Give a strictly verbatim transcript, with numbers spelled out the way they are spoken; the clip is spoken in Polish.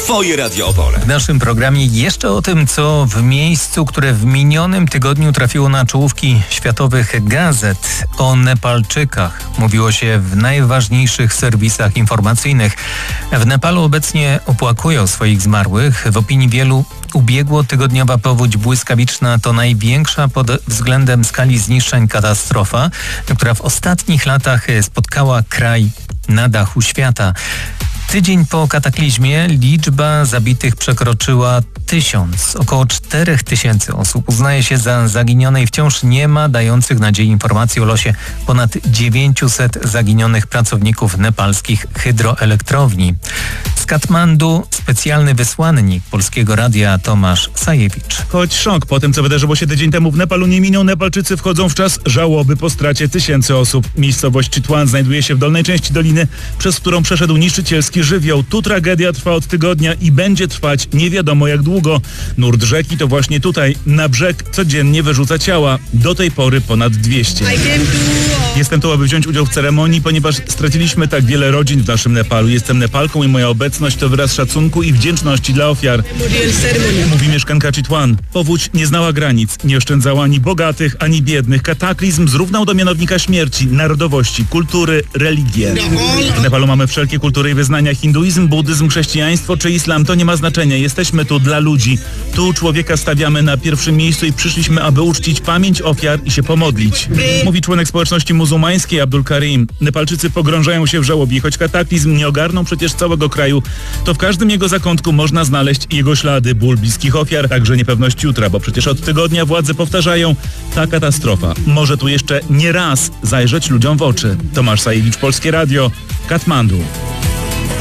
Twoje Radio Opole. W naszym programie jeszcze o tym, co w miejscu, które w minionym tygodniu trafiło na czołówki światowych gazet. O Nepalczykach mówiło się w najważniejszych serwisach informacyjnych. W Nepalu obecnie opłakują swoich zmarłych. W opinii wielu ubiegłotygodniowa powódź błyskawiczna to największa pod względem skali zniszczeń katastrofa, która w ostatnich latach spotkała kraj na dachu świata. Tydzień po kataklizmie liczba zabitych przekroczyła tysiąc. Około czterech tysięcy osób uznaje się za zaginione i wciąż nie ma dających nadziei informacji o losie ponad dziewięciuset zaginionych pracowników nepalskich hydroelektrowni. Z Katmandu specjalny wysłannik Polskiego Radia Tomasz Sajewicz. Choć szok po tym, co wydarzyło się tydzień temu w Nepalu nie minął, Nepalczycy wchodzą w czas żałoby po stracie tysięcy osób. Miejscowość Chitwan znajduje się w dolnej części doliny, przez którą przeszedł niszczycielski żywioł. Tu tragedia trwa od tygodnia i będzie trwać nie wiadomo jak długo. Nurt rzeki to właśnie tutaj, na brzeg, codziennie wyrzuca ciała. Do tej pory ponad dwieście. Jestem tu, aby wziąć udział w ceremonii, ponieważ straciliśmy tak wiele rodzin w naszym Nepalu. Jestem Nepalką i moja obecność to wyraz szacunku i wdzięczności dla ofiar. Mówi mieszkanka Chitwan. Powódź nie znała granic, nie oszczędzała ani bogatych, ani biednych. Kataklizm zrównał do mianownika śmierci, narodowości, kultury, religię. W Nepalu mamy wszelkie kultury i wyznania. Hinduizm, buddyzm, chrześcijaństwo czy islam, to nie ma znaczenia. Jesteśmy tu dla ludzi. Tu człowieka stawiamy na pierwszym miejscu i przyszliśmy, aby uczcić pamięć ofiar i się pomodlić. Mówi członek społeczności muzułmańskiej Abdul Karim. Nepalczycy pogrążają się w żałobie, choć kataklizm nie ogarnął przecież całego kraju, to w każdym jego zakątku można znaleźć jego ślady, ból bliskich ofiar, także niepewność jutra, bo przecież od tygodnia władze powtarzają, ta katastrofa może tu jeszcze nie raz zajrzeć ludziom w oczy. Tomasz Sajewicz, Polskie Radio, Katmandu.